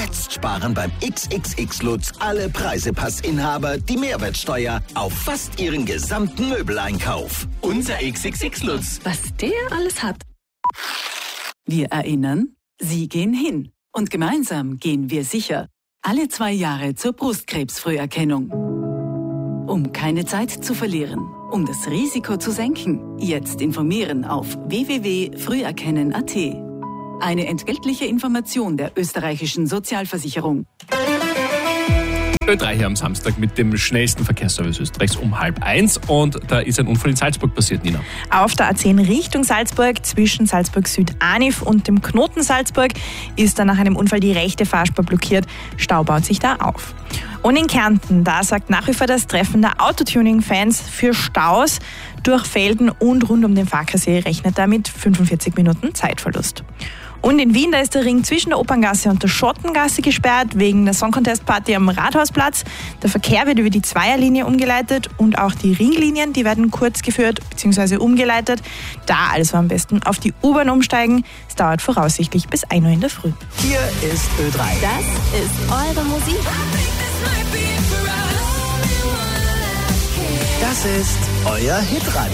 Jetzt sparen beim XXX Lutz alle Preisepass-Inhaber die Mehrwertsteuer auf fast ihren gesamten Möbeleinkauf. Unser XXX Lutz. Was der alles hat. Wir erinnern, Sie gehen hin. Und gemeinsam gehen wir sicher. Alle 2 Jahre zur Brustkrebsfrüherkennung. Um keine Zeit zu verlieren, um das Risiko zu senken, jetzt informieren auf www.früherkennen.at. Eine entgeltliche Information der österreichischen Sozialversicherung. Ö3 hier am Samstag mit dem schnellsten Verkehrsservice Österreichs um 12:30 und da ist ein Unfall in Salzburg passiert, Nina. Auf der A10 Richtung Salzburg, zwischen Salzburg Süd-Anif und dem Knoten Salzburg, ist dann nach einem Unfall die rechte Fahrspur blockiert. Stau baut sich da auf. Und in Kärnten, da sorgt nach wie vor das Treffen der Autotuning-Fans für Staus. Durch Felden und rund um den Farkasee rechnet damit 45 Minuten Zeitverlust. Und in Wien, da ist der Ring zwischen der Operngasse und der Schottengasse gesperrt wegen der Song Contest Party am Rathausplatz. Der Verkehr wird über die Zweierlinie umgeleitet und auch die Ringlinien, die werden kurz geführt bzw. umgeleitet. Da also am besten auf die U-Bahn umsteigen. Es dauert voraussichtlich bis 1 Uhr in der Früh. Hier ist Ö3. Das ist eure Musik. Das ist euer Hitradio.